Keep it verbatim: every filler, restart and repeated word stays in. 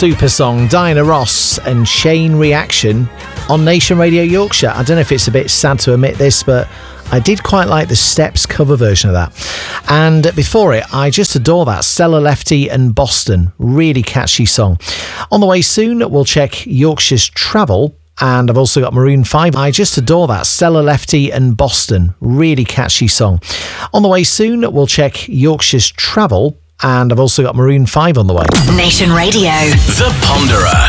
super song, Diana Ross and Chain Reaction on Nation Radio Yorkshire. I don't know if it's a bit sad to admit this, but I did quite like the Steps cover version of that. And before it, I just adore that Stella Lefty and Boston. Really catchy song. On the way soon, we'll check Yorkshire's travel. And I've also got Maroon five. I just adore that Stella Lefty and Boston. Really catchy song. On the way soon, we'll check Yorkshire's travel. And I've also got Maroon five on the way. Nation Radio. The Ponderer.